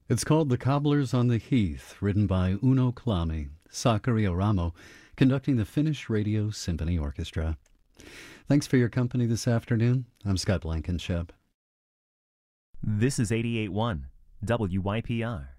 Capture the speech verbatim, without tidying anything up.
It's called The Cobblers on the Heath, written by Uno Kalami, Sakari Oramo, conducting the Finnish Radio Symphony Orchestra. Thanks for your company this afternoon. I'm Scott Blankenship. This is eighty-eight point one W Y P R.